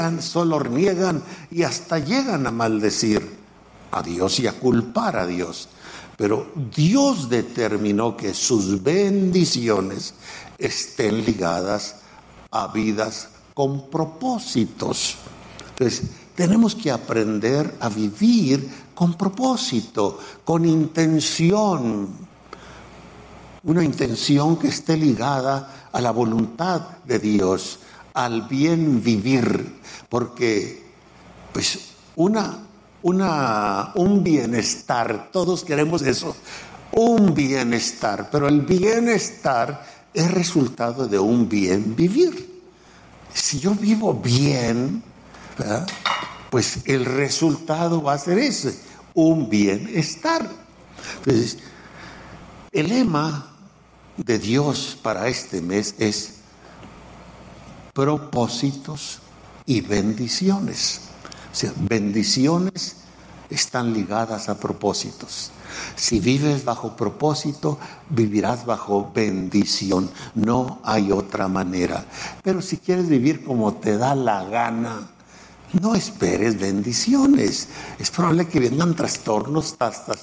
solo niegan y hasta llegan a maldecir a Dios y a culpar a Dios. Pero Dios determinó que sus bendiciones estén ligadas a vidas con propósitos. Entonces, tenemos que aprender a vivir con propósito, con intención. Una intención que esté ligada a la voluntad de Dios, al bien vivir. Porque, pues, un bienestar, todos queremos eso, un bienestar, pero el bienestar es resultado de un bien vivir. Si yo vivo bien, ¿verdad?, pues el resultado va a ser ese, un bienestar. Entonces, el lema de Dios para este mes es propósitos y bendiciones. O sea, bendiciones están ligadas a propósitos. Si vives bajo propósito, vivirás bajo bendición. No hay otra manera. Pero si quieres vivir como te da la gana, no esperes bendiciones. Es probable que vengan trastornos,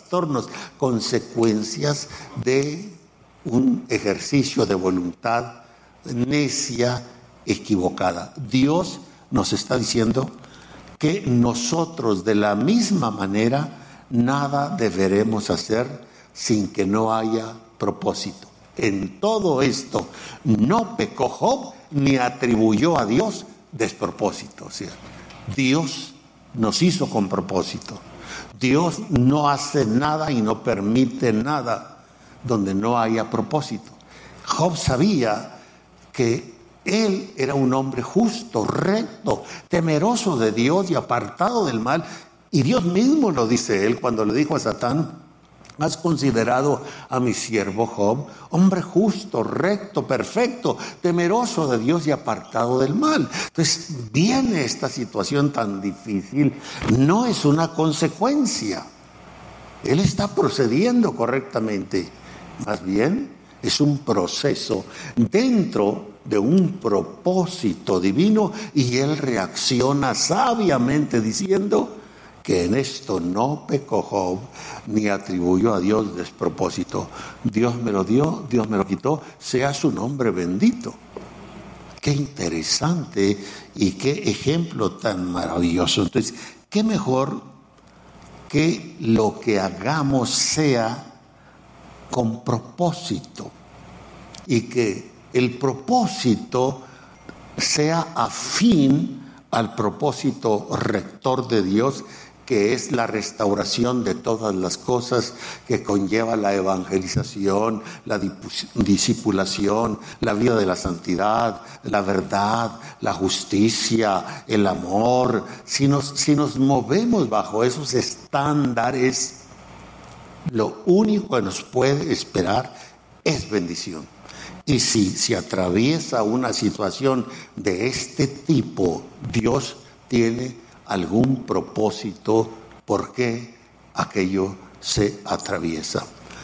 consecuencias de un ejercicio de voluntad necia, equivocada. Dios nos está diciendo que nosotros, de la misma manera, nada deberemos hacer sin que no haya propósito. En todo esto no pecó Job ni atribuyó a Dios despropósito. O sea, Dios nos hizo con propósito. Dios no hace nada y no permite nada donde no haya propósito. Job sabía que él era un hombre justo, recto, temeroso de Dios y apartado del mal. Y Dios mismo lo dice él cuando le dijo a Satán: ¿has considerado a mi siervo Job, hombre justo, recto, perfecto, temeroso de Dios y apartado del mal? Entonces, viene esta situación tan difícil, no es una consecuencia. Él está procediendo correctamente, más bien es un proceso dentro de un propósito divino, y él reacciona sabiamente diciendo que en esto no pecó Job ni atribuyó a Dios despropósito. Dios me lo dio, Dios me lo quitó, sea su nombre bendito. Qué interesante y qué ejemplo tan maravilloso. Entonces, qué mejor que lo que hagamos sea con propósito, y que el propósito sea afín al propósito rector de Dios, que es la restauración de todas las cosas que conlleva la evangelización, la discipulación, la vida de la santidad, la verdad, la justicia, el amor. Si nos movemos bajo esos estándares, lo único que nos puede esperar es bendición. Y si se atraviesa una situación de este tipo, Dios tiene algún propósito por qué aquello se atraviesa.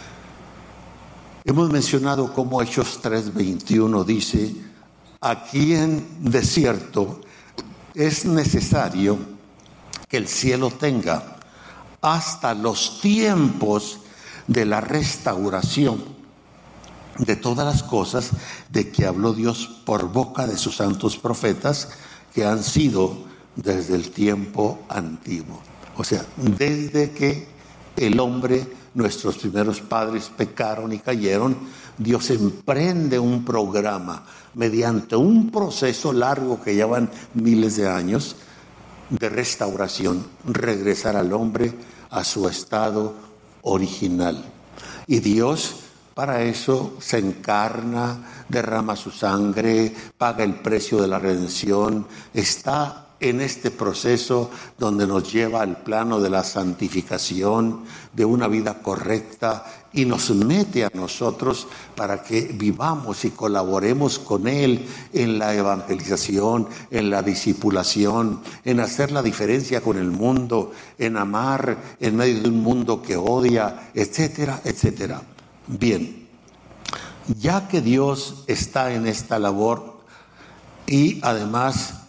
Hemos mencionado cómo Hechos 3:21 dice: aquí en desierto es necesario que el cielo tenga hasta los tiempos de la restauración de todas las cosas de que habló Dios por boca de sus santos profetas, que han sido desde el tiempo antiguo. O sea, desde que el hombre, nuestros primeros padres, pecaron y cayeron, Dios emprende un programa mediante un proceso largo que llevan miles de años de restauración, regresar al hombre a su estado original. Y Dios para eso se encarna, derrama su sangre, paga el precio de la redención, está en este proceso donde nos lleva al plano de la santificación, de una vida correcta, y nos mete a nosotros para que vivamos y colaboremos con Él en la evangelización, en la discipulación, en hacer la diferencia con el mundo, en amar en medio de un mundo que odia, etcétera, etcétera. Bien, ya que Dios está en esta labor y además